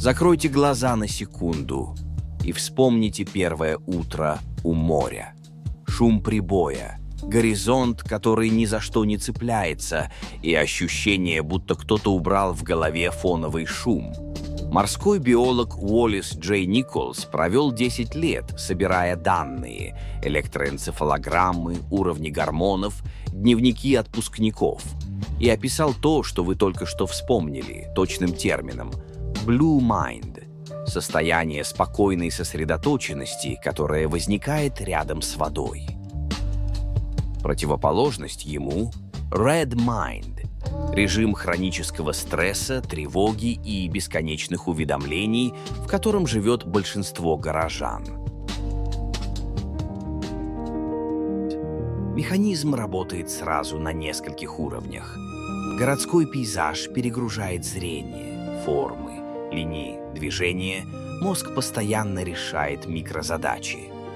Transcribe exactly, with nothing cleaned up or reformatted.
Закройте глаза на секунду и вспомните первое утро у моря. Шум прибоя, горизонт, который ни за что не цепляется, и ощущение, будто кто-то убрал в голове фоновый шум. Морской биолог Уоллес Джей Николс провел десять лет, собирая данные, электроэнцефалограммы, уровни гормонов, дневники отпускников, и описал то, что вы только что вспомнили, точным термином «blue mind» — состояние спокойной сосредоточенности, которое возникает рядом с водой. Противоположность ему — red mind — режим хронического стресса, тревоги и бесконечных уведомлений, в котором живет большинство горожан. Механизм работает сразу на нескольких уровнях. Городской пейзаж перегружает зрение, формы, линии движения, мозг постоянно решает микрозадачи.